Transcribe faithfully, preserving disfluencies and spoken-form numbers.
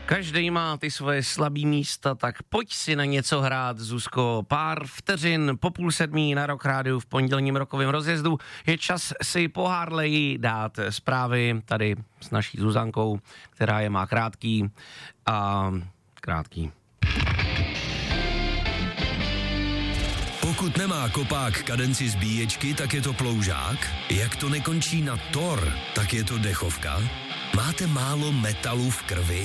Každý má ty svoje slabý místa, tak pojď si na něco hrát, Zuzko. Pár vteřin po půl sedmí na Rock Rádiu v pondělním rokovém rozjezdu. Je čas si po Harleyi dát zprávy tady s naší Zuzankou, která je má krátký a krátký. Pokud nemá kopák kadenci zbíječky, tak je to ploužák. Jak to nekončí na Thor, tak je to dechovka. Máte málo metalu v krvi?